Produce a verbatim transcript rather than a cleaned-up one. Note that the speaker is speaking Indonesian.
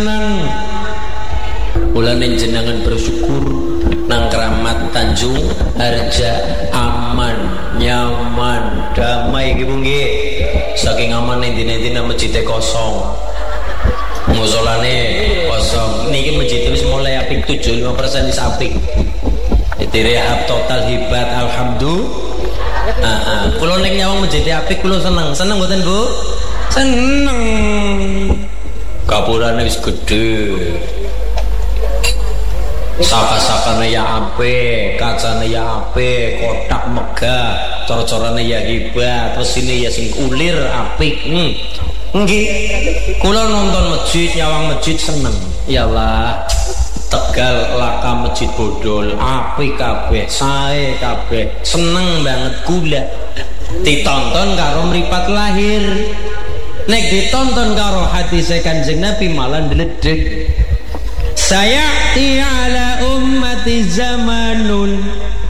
nang mulane jenengan bersyukur nang Kramat Tanjung Harja aman, nyaman, damai iki Bu nggih. Saking aman endi-endi masjid kosong. Musolane kosong. Niki masjid wis mulai apik tujuh puluh lima persen wis apik. Direhab total hebat alhamdulillah. Heeh. Kula nek nyawang masjid apik kula seneng. Seneng mboten Bu? Seneng. Kapurane wis gedhe. Saka-sakane ya apik, kacane ya apik, kotak megah, cor-corane ya hebat, terus ini ya sing ulir apik. Hmm. Nggih. Kula nonton masjid, nyawang masjid seneng. Iyalah. Tegal Laka Masjid Bodol apik kabeh, sae kabeh, seneng banget kula. Ditonton karo mripat lahir. Nek ditonton karo hadis Kanjeng Nabi malah ndledeg. Sayati ala ummati zamanun